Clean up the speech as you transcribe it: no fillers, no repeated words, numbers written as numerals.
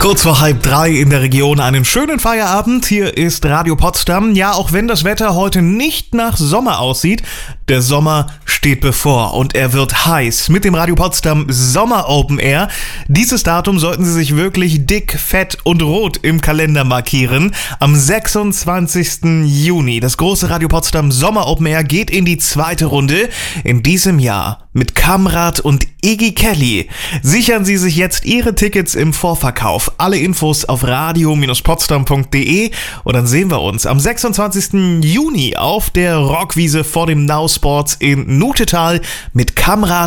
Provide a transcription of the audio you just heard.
Kurz vor 2:30 in der Region einen schönen Feierabend. Hier ist Radio Potsdam. Ja, auch wenn das Wetter heute nicht nach Sommer aussieht, der Sommer steht bevor und er wird heiß mit dem Radio Potsdam Sommer Open Air. Dieses Datum sollten Sie sich wirklich dick, fett und rot im Kalender markieren. Am 26. Juni. Das große Radio Potsdam Sommer Open Air geht in die zweite Runde. In diesem Jahr mit Kamrat und Iggy Kelly. Sichern Sie sich jetzt Ihre Tickets im Vorverkauf. Alle Infos auf radio-potsdam.de und dann sehen wir uns am 26. Juni auf der Rockwiese vor dem Now Sports in Nutetal mit Kamrat